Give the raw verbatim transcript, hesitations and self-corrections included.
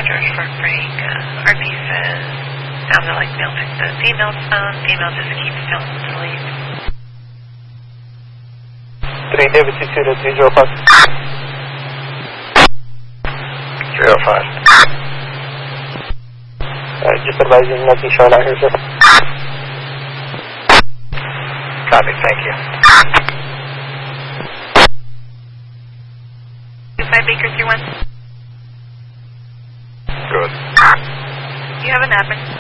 George Fort Break. Uh, R P says, sounded like male picked the female's phone. Female just keeps telling to leave. three David two two to three zero five. three zero five. Uh, just advising nothing showing out here, sir. Copy, thank you. two five Baker three one. Good. You have an app.